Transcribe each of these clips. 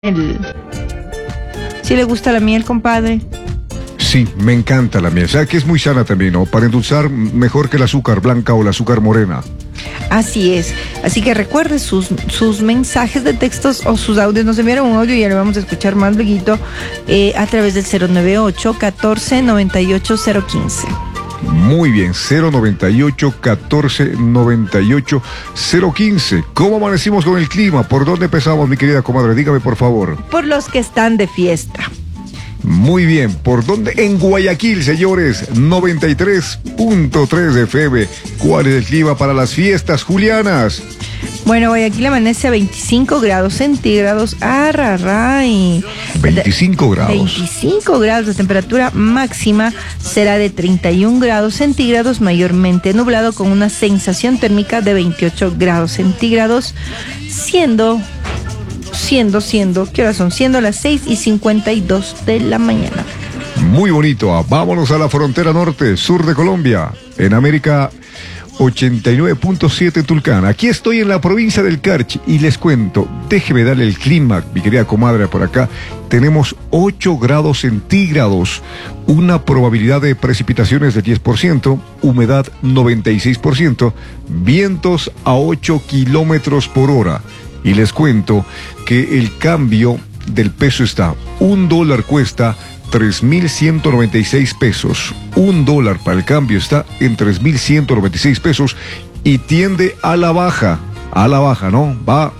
¿Sí le gusta la miel, compadre? Sí, me encanta la miel. O sea que es muy sana también, ¿no? Para endulzar, mejor que el azúcar blanca o el azúcar morena. Así es. Así que recuerde sus mensajes de textos o sus audios. Nos enviaron un audio y ya lo vamos a escuchar más luego a través del 098 14 98 015. Muy bien, 098 14 98 015. ¿Cómo amanecimos con el clima? ¿Por dónde empezamos, mi querida comadre? Dígame, por favor. Por los que están de fiesta. Muy bien, ¿por dónde? En Guayaquil, señores, 93.3 FM. ¿Cuál es el clima para las fiestas julianas? Bueno, Guayaquil amanece a 25 grados centígrados. ¡Arraray! 25 grados. 25 grados. La temperatura máxima será de 31 grados centígrados, mayormente nublado, con una sensación térmica de 28 grados centígrados, siendo, ¿qué horas son? Siendo las 6:52 de la mañana. Muy bonito. Vámonos a la frontera norte, sur de Colombia, en América. 89.7 Tulcán. Aquí estoy en la provincia del Carchi y les cuento, déjeme darle el clima, mi querida comadre, por acá. Tenemos 8 grados centígrados, una probabilidad de precipitaciones del 10%, humedad 96%, vientos a 8 kilómetros por hora. Y les cuento que el cambio del peso está, $1 cuesta 3.196 pesos. $1 para el cambio está en 3.196 pesos y tiende a la baja, ¿no? Va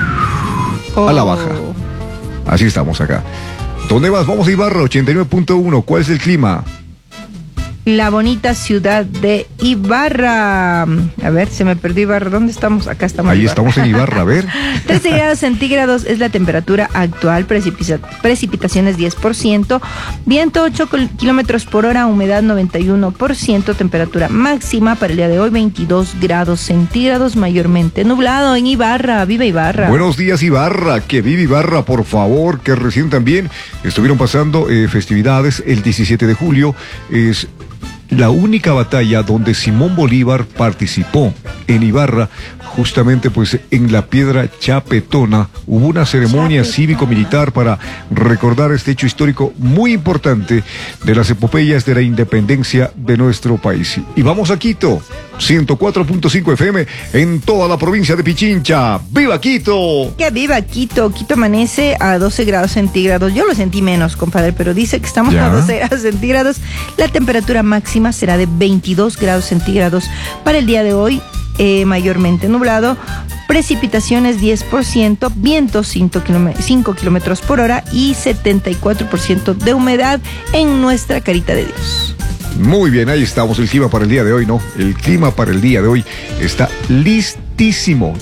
a la baja. Así estamos acá. ¿Dónde vas? Vamos a Ibarra, 89.1. ¿Cuál es el clima? La bonita ciudad de Ibarra. A ver, se me perdió Ibarra. ¿Dónde estamos? Acá estamos. Ahí estamos en Ibarra, a ver. 13 grados centígrados es la temperatura actual, precipitaciones 10%, viento 8 kilómetros por hora, humedad 91%, temperatura máxima para el día de hoy 22 grados centígrados, mayormente nublado en Ibarra. ¡Viva Ibarra! Buenos días, Ibarra. Que viva Ibarra, por favor, que recién también estuvieron pasando festividades. El 17 de julio es la única batalla donde Simón Bolívar participó en Ibarra, justamente pues en la Piedra Chapetona. Hubo una ceremonia cívico-militar para recordar este hecho histórico muy importante de las epopeyas de la independencia de nuestro país. Y vamos a Quito, 104.5 FM en toda la provincia de Pichincha. ¡Viva Quito! ¡Que viva Quito! Quito amanece a 12 grados centígrados. Yo lo sentí menos, compadre, pero dice que estamos a 12 grados centígrados. La temperatura máxima será de 22 grados centígrados para el día de hoy. Mayormente nublado, precipitaciones 10%, vientos 5 kilómetros por hora y 74% de humedad en nuestra carita de Dios. Muy bien, ahí estamos, el clima para el día de hoy, ¿no? El clima para el día de hoy está listísimo.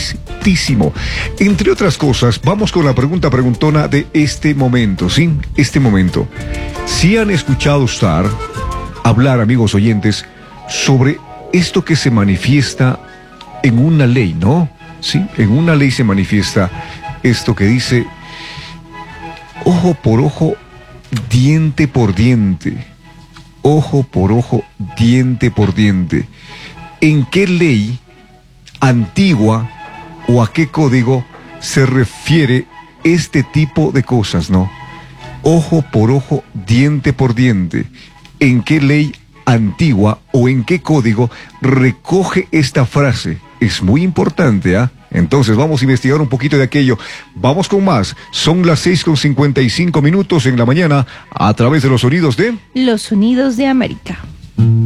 Entre otras cosas, vamos con la preguntona de este momento, ¿sí? Este momento. Si han escuchado hablar, amigos oyentes, sobre esto que se manifiesta en una ley, ¿no? Sí, en una ley se manifiesta esto que dice ojo por ojo, diente por diente. Ojo por ojo, diente por diente. ¿En qué ley antigua o a qué código se refiere este tipo de cosas, no? Ojo por ojo, diente por diente. ¿En qué ley antigua o en qué código recoge esta frase? Es muy importante, ¿ah? Entonces vamos a investigar un poquito de aquello. Vamos con más. Son las 6:55 en la mañana a través de los sonidos de... Los sonidos de América.